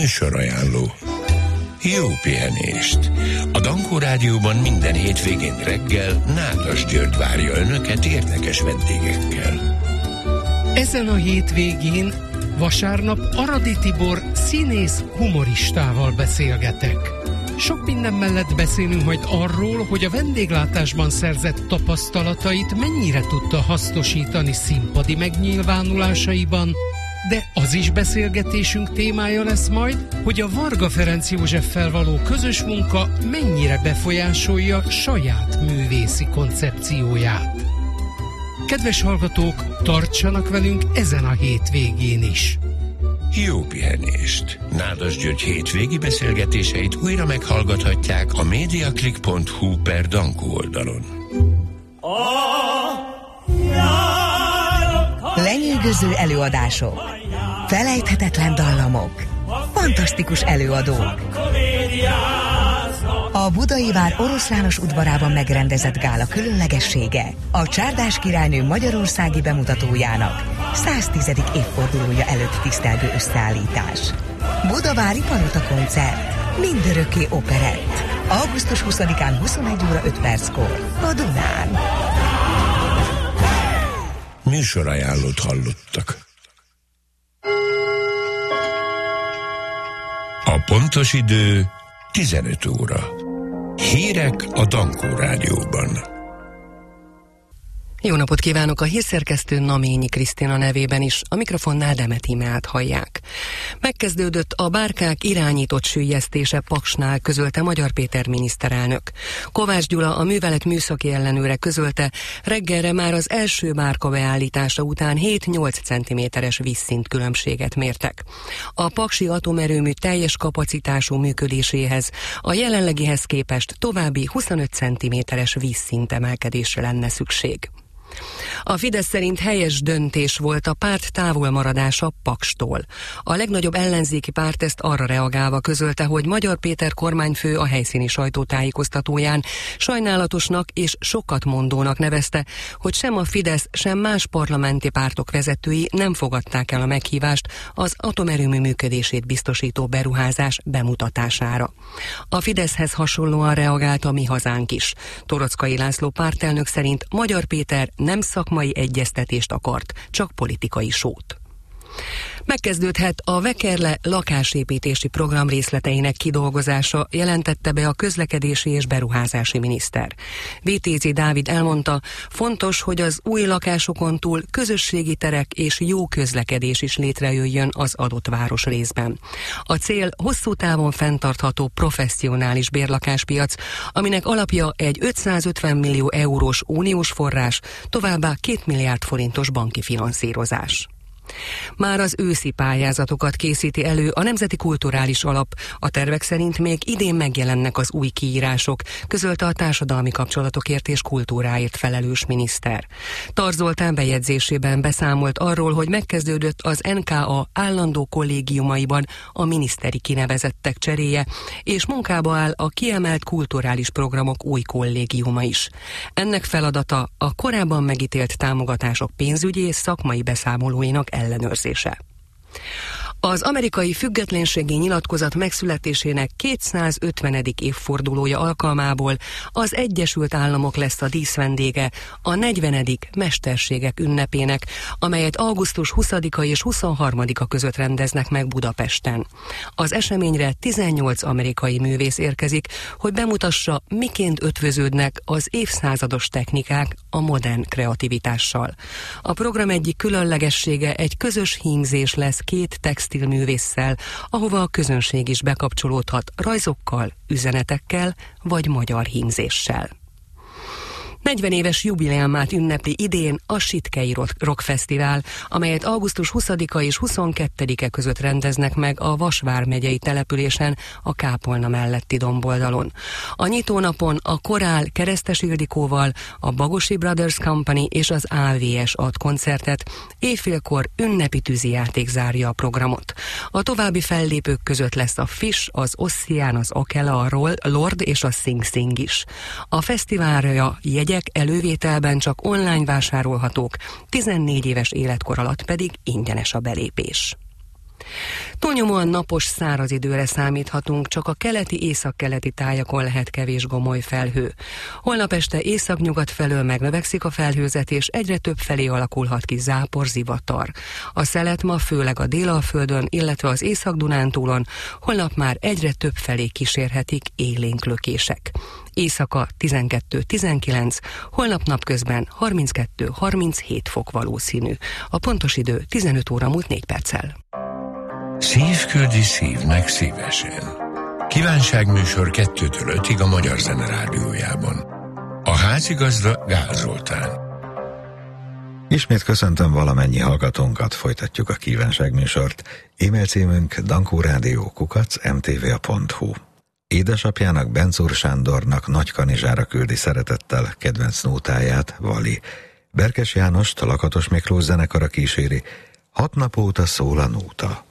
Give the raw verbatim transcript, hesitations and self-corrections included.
Műsorajánló. Jó pihenést! A Dankó Rádióban minden hétvégén reggel Nádas György várja Önöket érdekes vendégekkel. Ezen a hétvégén vasárnap Aradi Tibor színész humoristával beszélgetek. Sok minden mellett beszélünk majd arról, hogy a vendéglátásban szerzett tapasztalatait mennyire tudta hasznosítani színpadi megnyilvánulásaiban, de az is beszélgetésünk témája lesz majd, hogy a Varga Ferenc Józseffel való közös munka mennyire befolyásolja saját művészi koncepcióját. Kedves hallgatók, tartsanak velünk ezen a hétvégén is! Jó pihenést! Nádas György hétvégi beszélgetéseit újra meghallgathatják a mediaclick pont hu per Dankó oldalon. Lenyűgöző előadások, felejthetetlen dallamok, fantasztikus előadók. A Budai Vár Oroszlános udvarában megrendezett gála különlegessége a Csárdás királynő magyarországi bemutatójának száztizedik évfordulója előtt tisztelgő összeállítás. Budavári Palota koncert, mindörökké operett. augusztus huszadikán huszonegy óra öt perckor a Dunán. Műsorajánlót hallottak. A pontos idő tizenöt óra. Hírek a Dankó Rádióban. Jó napot kívánok! A hírszerkesztő Naményi Krisztina nevében is, a mikrofonnál Demet Imeát hallják. Megkezdődött a bárkák irányított süllyesztése Paksnál, közölte Magyar Péter miniszterelnök. Kovács Gyula, a művelet műszaki ellenőre közölte, reggelre már az első bárka beállítása után hét-nyolc centiméteres vízszint különbséget mértek. A paksi atomerőmű teljes kapacitású működéséhez a jelenlegihez képest további huszonöt centiméteres vízszint emelkedésre lenne szükség. A Fidesz szerint helyes döntés volt a párt távolmaradása Pakstól. A legnagyobb ellenzéki párt ezt arra reagálva közölte, hogy Magyar Péter kormányfő a helyszíni sajtótájékoztatóján sajnálatosnak és sokat mondónak nevezte, hogy sem a Fidesz, sem más parlamenti pártok vezetői nem fogadták el a meghívást az atomerőmű működését biztosító beruházás bemutatására. A Fideszhez hasonlóan reagált a Mi Hazánk is. Torockai László pártelnök szerint Magyar Péter nem szakmai egyeztetést akart, csak politikai sót. Megkezdődhet a Vekerle lakásépítési program részleteinek kidolgozása, jelentette be a közlekedési és beruházási miniszter. Vitézi Dávid elmondta, fontos, hogy az új lakásokon túl közösségi terek és jó közlekedés is létrejöjjön az adott városrészben. A cél hosszú távon fenntartható professzionális bérlakáspiac, aminek alapja egy ötszázötven millió eurós uniós forrás, továbbá két milliárd forintos banki finanszírozás. Már az őszi pályázatokat készíti elő a Nemzeti Kulturális Alap. A tervek szerint még idén megjelennek az új kiírások, közölte a társadalmi kapcsolatokért és kultúráért felelős miniszter. Tarz Zoltán bejegyzésében beszámolt arról, hogy megkezdődött az en ká á állandó kollégiumaiban a miniszteri kinevezettek cseréje, és munkába áll a kiemelt kulturális programok új kollégiuma is. Ennek feladata a korábban megítélt támogatások pénzügyi és szakmai beszámolóinak ellenőrzése. Az amerikai függetlenségi nyilatkozat megszületésének kétszázötvenedik évfordulója alkalmából az Egyesült Államok lesz a díszvendége a negyvenedik mesterségek ünnepének, amelyet augusztus huszadika és huszonharmadika között rendeznek meg Budapesten. Az eseményre tizennyolc amerikai művész érkezik, hogy bemutassa, miként ötvöződnek az évszázados technikák a modern kreativitással. A program egyik különlegessége egy közös hímzés lesz két textilművésszel, ahova a közönség is bekapcsolódhat rajzokkal, üzenetekkel vagy magyar hímzéssel. negyven éves jubileumát ünnepli idén a Sitkei Rock Fesztivál, amelyet augusztus huszadika és huszonkettedike között rendeznek meg a Vas vármegyei településen, a kápolna melletti domboldalon. A nyitónapon a Korál Keresztes Ildikóval, a Bagosi Brothers Company és az á vé es ad koncertet, éjfélkor ünnepi tűzijáték zárja a programot. A további fellépők között lesz a Fish, az Ossian, az Akela, a Lord és a Sing Sing is. A fesztiválra jegyek elővételben csak online vásárolhatók, tizennégy éves életkor alatt pedig ingyenes a belépés. Túlnyomóan napos, száraz időre számíthatunk, csak a keleti, északkeleti tájakon lehet kevés gomoly felhő. Holnap este északnyugat felől megnövekszik a felhőzet, és egyre több felé alakulhat ki zápor, zivatar. A szelet ma főleg a Délalföldön, illetve az Észak-Dunántúlon, holnap már egyre több felé kísérhetik élénk lökések. Éjszaka tizenkettő-tizenkilenc, holnap napközben harminckettő-harminchét fok valószínű. A pontos idő tizenöt óra múlt négy perccel. Szívküldi szívnek szívesen. Kívánságműsor kettőtől ötig a Magyar Zene Rádiójában. A házigazda Gál Zoltán. Ismét köszöntöm valamennyi hallgatónkat, folytatjuk a kívánságműsort. E-mail címünk dankórádió kukac em té vé pont hu. Édesapjának, Bencúr Sándornak Nagykanizsára küldi szeretettel kedvenc nótáját, Vali. Berkes Jánost a Lakatos Miklós zenekara kíséri, hat nap óta szól a nóta.